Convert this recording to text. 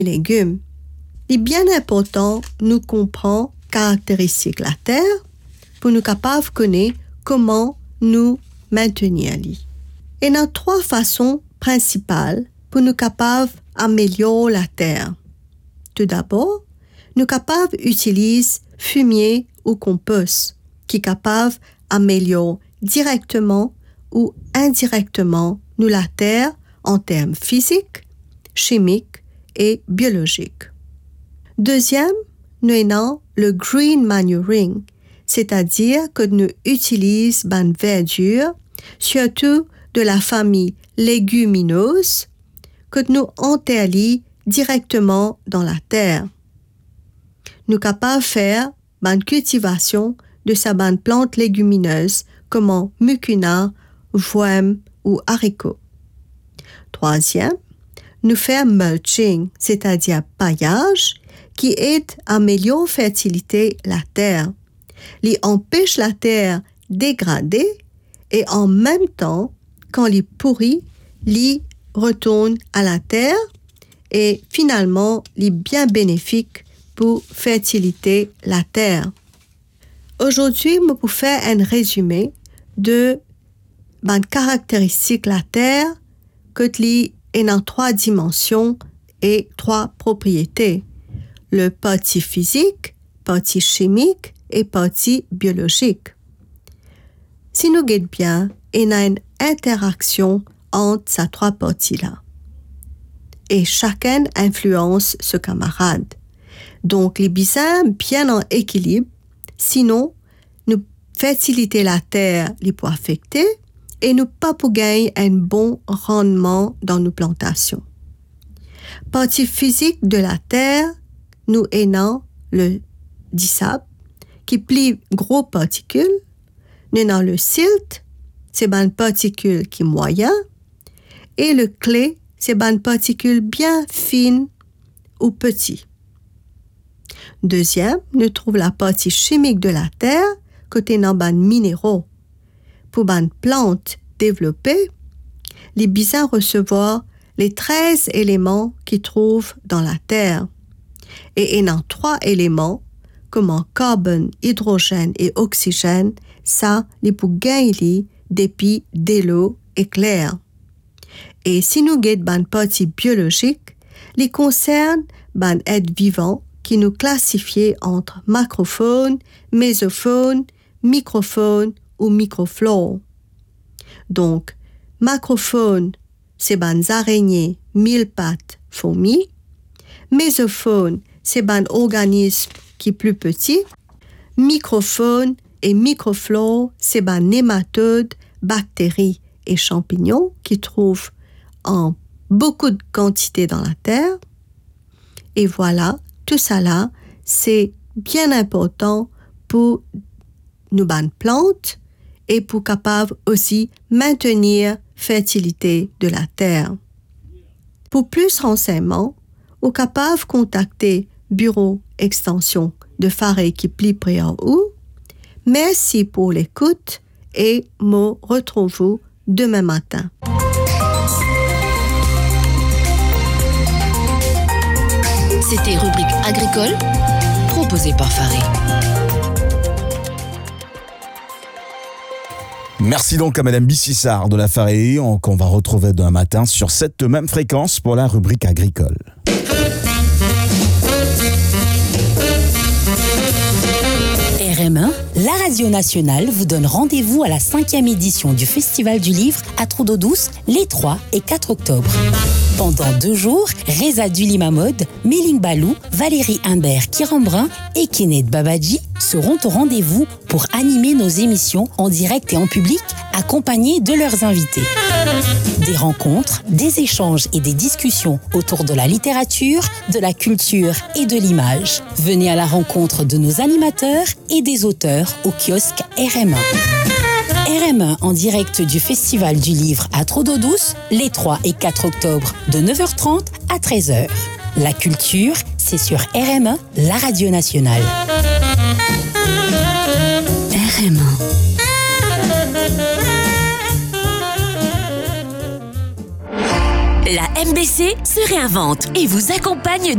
et légumes. Il est bien important nous comprendre caractéristiques de la terre pour nous capables de connaître comment nous maintenir. Et il y a 3 façons principales pour nous capables d'améliorer la terre. Tout d'abord, nous capables d'utiliser fumier ou compost qui est capable d'améliorer directement ou indirectement nous la terre en termes physiques, chimiques et biologiques. Deuxième, nous avons le green manuring, c'est-à-dire que nous utilisons la verdure, surtout de la famille légumineuse, que nous enterrons directement dans la terre. Nous sommes capables de faire une cultivation de sa plante légumineuse comme mucuna, voine ou haricot. Troisième, nous faisons mulching, c'est-à-dire paillage, qui aide à améliorer la fertilité de la terre. Il empêche la terre de dégrader et en même temps, quand il pourrit, il retourne à la terre et finalement, il est bien bénéfique pour la fertilité de la terre. Aujourd'hui, je vais faire un résumé de caractéristiques de la terre qui est en 3 dimensions et 3 propriétés. Le partie physique, partie chimique et partie biologique. Si nous regardons bien, il y a une interaction entre ces 3 parties-là. Et chacun influence ce camarade. Donc, les besoins bien en équilibre, sinon, nous fertilité la terre les pour affecter et nous pas pour gagner un bon rendement dans nos plantations. Partie physique de la terre, nous ayons le sable qui plie gros particules, nous avons le silt, c'est une particule qui est moyen, et le clay, c'est une particule bien fine ou petite. Deuxième, nous trouvons la partie chimique de la terre, côté dans les minéraux. Pour les plantes développées, les besoin recevoir les 13 éléments qu'ils trouvent dans la terre. Et il y a 3 éléments, comme carbone, hydrogène et oxygène, ça, les pour gagner depuis de l'eau et clair. Et si nous regardons une partie biologique, les concerne les êtres vivants qui nous classifient entre macrophones, mésophones, microphones ou microflore. Donc, macrophones, c'est les araignées, 1000 pattes, fourmis. Mésophones, c'est un organisme qui est plus petit. Microphones et microflore, c'est des nématodes, bactéries et champignons qui trouvent en beaucoup de quantité dans la terre. Et voilà, tout ça là, c'est bien important pour nos plantes et pour capable aussi maintenir fertilité de la terre. Pour plus renseignements, ou capable contacter Bureau Extension de Faré qui plie prière ou. Merci pour l'écoute et me retrouve demain matin. C'était Rubrique agricole, proposée par Faré. Merci donc à Madame Bississard de la Faré, qu'on va retrouver demain matin sur cette même fréquence pour la rubrique agricole. RM1, la radio nationale vous donne rendez-vous à la 5e édition du Festival du Livre à Trou-d'Eau-Douce les 3 et 4 octobre. Pendant 2 jours, Reza Duli-Mahmoud, Méline Balou, Valérie Imbert-Kirambrun et Kenneth Babadji seront au rendez-vous pour animer nos émissions en direct et en public, accompagnés de leurs invités. Des rencontres, des échanges et des discussions autour de la littérature, de la culture et de l'image. Venez à la rencontre de nos animateurs et des auteurs au kiosque RM1. RM1 en direct du Festival du Livre à Trou-d'Eau-Douce les 3 et 4 octobre de 9h30 à 13h. La culture, c'est sur RM1, la radio nationale. RM1. La MBC se réinvente et vous accompagne